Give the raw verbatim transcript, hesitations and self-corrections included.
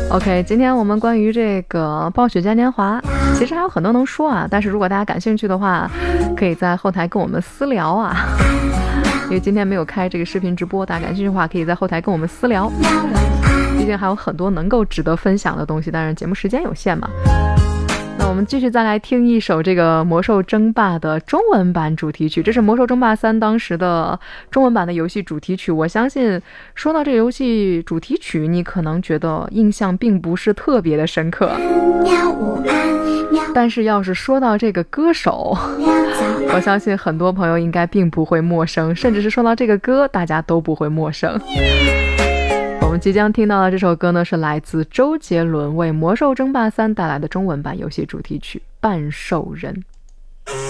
OK， 今天我们关于这个暴雪嘉年华其实还有很多能说啊，但是如果大家感兴趣的话，可以在后台跟我们私聊啊，因为今天没有开这个视频直播，大家感兴趣的话可以在后台跟我们私聊，毕竟还有很多能够值得分享的东西，但是节目时间有限嘛。那我们继续再来听一首这个魔兽争霸的中文版主题曲，这是魔兽争霸三当时的中文版的游戏主题曲。我相信说到这个游戏主题曲，你可能觉得印象并不是特别的深刻，但是要是说到这个歌手，我相信很多朋友应该并不会陌生，甚至是说到这个歌大家都不会陌生。我们即将听到的这首歌呢，是来自周杰伦为《魔兽争霸三》带来的中文版游戏主题曲《半兽人》。